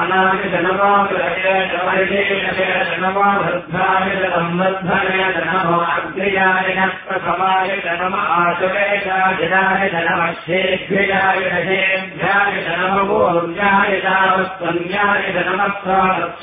समानाय नमो गृहे नमो भद्राय संवर्धनाय नमो अग्र्याय प्रथमाय नमः आशुरेजाय नमः शेभ्याय हेभ्याय नमो ऊर्जाय तावत्संज्ञाय नमः